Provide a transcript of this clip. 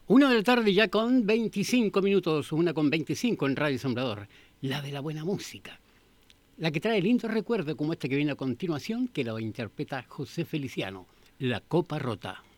Una de la tarde ya con 25 minutos, 1:25 en Radio Sembrador. La de la buena música. La que trae lindos recuerdos como este que viene a continuación, que lo interpreta José Feliciano, La Copa Rota.